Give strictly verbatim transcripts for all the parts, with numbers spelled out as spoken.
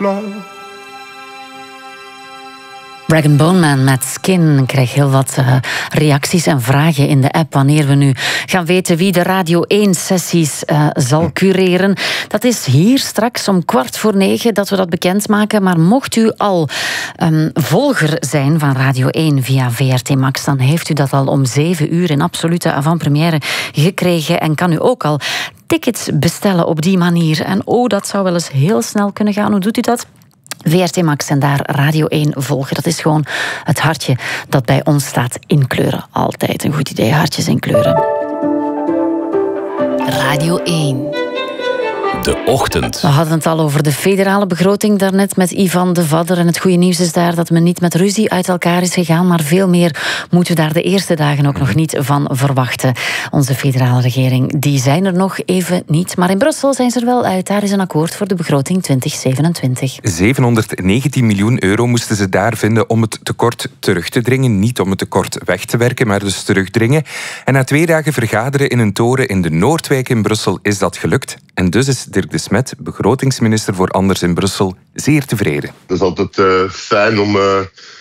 Rag and Bone Man met Skin. Ik krijg heel wat uh, reacties en vragen in de app wanneer we nu gaan weten wie de Radio één-sessies uh, zal cureren. Dat is hier straks om kwart voor negen dat we dat bekendmaken. Maar mocht u al um, volger zijn van Radio één via V R T Max, dan heeft u dat al om zeven uur in absolute avant-première gekregen en kan u ook al tickets bestellen op die manier. En oh, dat zou wel eens heel snel kunnen gaan. Hoe doet u dat? V R T Max en daar Radio één volgen. Dat is gewoon het hartje dat bij ons staat in kleuren. Altijd een goed idee, hartjes in kleuren. Radio één. De ochtend. We hadden het al over de federale begroting daarnet met Ivan de Vadder. En het goede nieuws is daar dat men niet met ruzie uit elkaar is gegaan. Maar veel meer moeten we daar de eerste dagen ook nog niet van verwachten. Onze federale regering, die zijn er nog even niet. Maar in Brussel zijn ze er wel uit. Daar is een akkoord voor de begroting twintig zevenentwintig. zevenhonderdnegentien miljoen euro moesten ze daar vinden om het tekort terug te dringen. Niet om het tekort weg te werken, maar dus terugdringen. En na twee dagen vergaderen in een toren in de Noordwijk in Brussel is dat gelukt. En dus is Dirk de Smet, begrotingsminister voor Anders in Brussel, zeer tevreden. Het is altijd uh, fijn om uh,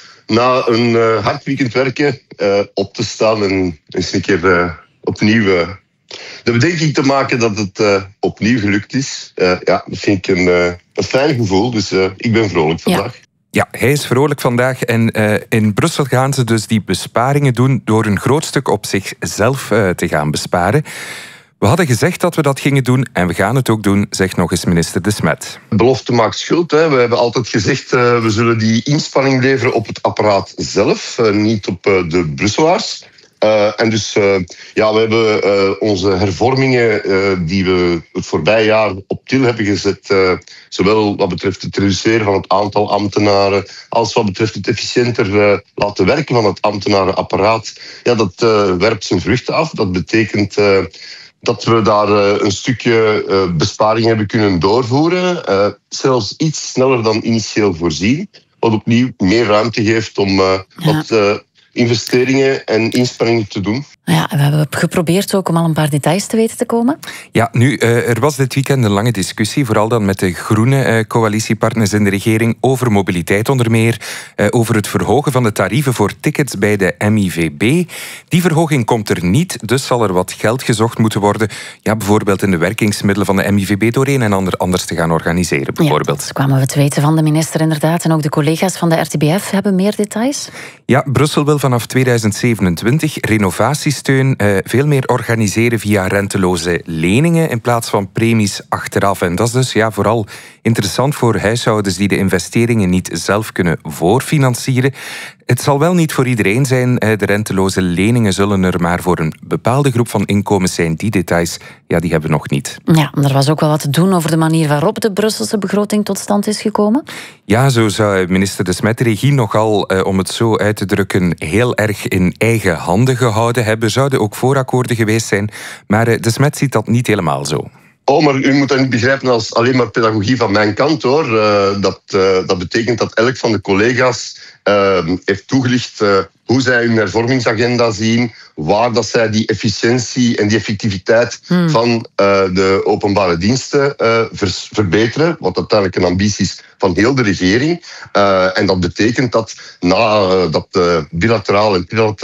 na een uh, hard weekend werken uh, op te staan en eens een keer uh, opnieuw uh, de bedenking te maken dat het uh, opnieuw gelukt is. Uh, ja, dat vind ik een, uh, een fijn gevoel, dus uh, ik ben vrolijk vandaag. Ja. Ja, hij is vrolijk vandaag en uh, in Brussel gaan ze dus die besparingen doen door een groot stuk op zichzelf uh, te gaan besparen. We hadden gezegd dat we dat gingen doen en we gaan het ook doen, zegt nog eens minister De Smet. Belofte maakt schuld. Hè. We hebben altijd gezegd uh, we zullen die inspanning leveren op het apparaat zelf, uh, niet op uh, de Brusselaars. Uh, en dus uh, ja, we hebben uh, onze hervormingen uh, die we het voorbije jaar op til hebben gezet, uh, zowel wat betreft het reduceren van het aantal ambtenaren als wat betreft het efficiënter uh, laten werken van het ambtenarenapparaat. Ja, dat uh, werpt zijn vruchten af. Dat betekent Uh, dat we daar uh, een stukje uh, besparing hebben kunnen doorvoeren. Uh, zelfs iets sneller dan initieel voorzien. Wat opnieuw meer ruimte geeft om uh, ja. wat uh, investeringen en inspanningen te doen. Ja, we hebben geprobeerd ook om al een paar details te weten te komen. Ja, nu, uh, er was dit weekend een lange discussie, vooral dan met de groene uh, coalitiepartners in de regering, over mobiliteit onder meer, uh, over het verhogen van de tarieven voor tickets bij de M I V B. Die verhoging komt er niet, dus zal er wat geld gezocht moeten worden, ja, bijvoorbeeld in de werkingsmiddelen van de M I V B door een en ander anders te gaan organiseren, bijvoorbeeld. Ja, dat kwamen we te weten van de minister inderdaad, en ook de collega's van de R T B F hebben meer details. Ja, Brussel wil vanaf tweeduizend zevenentwintig renovatiesteun uh, veel meer organiseren via renteloze leningen in plaats van premies achteraf. En dat is dus ja, vooral interessant voor huishoudens die de investeringen niet zelf kunnen voorfinancieren. Het zal wel niet voor iedereen zijn. De renteloze leningen zullen er maar voor een bepaalde groep van inkomens zijn. Die details, ja, die hebben we nog niet. Ja, er was ook wel wat te doen over de manier waarop de Brusselse begroting tot stand is gekomen. Ja, zo zou minister De Smet de regie nogal, eh, om het zo uit te drukken, heel erg in eigen handen gehouden hebben. Zouden ook voorakkoorden geweest zijn. Maar eh, De Smet ziet dat niet helemaal zo. Oh, maar u moet dat niet begrijpen als alleen maar pedagogie van mijn kant, hoor. Uh, dat, uh, dat betekent dat elk van de collega's uh, heeft toegelicht uh, hoe zij hun hervormingsagenda zien, waar dat zij die efficiëntie en die effectiviteit hmm. van uh, de openbare diensten uh, vers- verbeteren, wat uiteindelijk een ambitie is van heel de regering. Uh, en dat betekent dat na uh, dat uh, bilateraal en trilateraal